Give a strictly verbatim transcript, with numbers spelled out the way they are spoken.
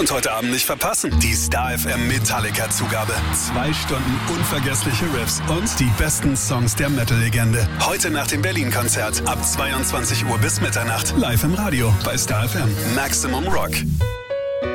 Und heute Abend nicht verpassen, die Star F M Metallica-Zugabe. Zwei Stunden unvergessliche Riffs und die besten Songs der Metal-Legende. Heute nach dem Berlin-Konzert ab zweiundzwanzig Uhr bis Mitternacht. Live im Radio bei Star F M. Maximum Rock.